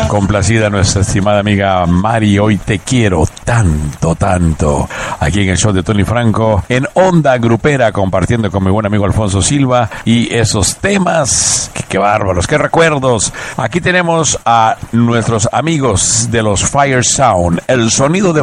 Complacida nuestra estimada amiga Mari, hoy te quiero tanto, tanto. Aquí en el show de Tony Franco, en Onda Grupera, compartiendo con mi buen amigo Alfonso Silva y esos temas. Qué bárbaros, qué recuerdos. Aquí tenemos a nuestros amigos de los Fire Sound, el sonido de